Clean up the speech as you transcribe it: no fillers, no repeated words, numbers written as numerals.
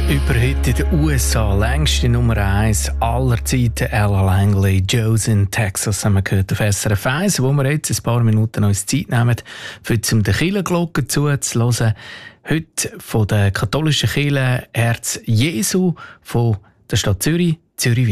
Über heute in den USA, längste Nummer 1 aller Zeiten, Ella Langley, Joe's in Texas, haben wir gehört auf SRF 1, wo wir jetzt ein paar Minuten uns Zeit nehmen, für zum der Kirchenglocke zuzuhören. Heute von der katholischen Kirche Herz Jesu von der Stadt Zürich, Zürich.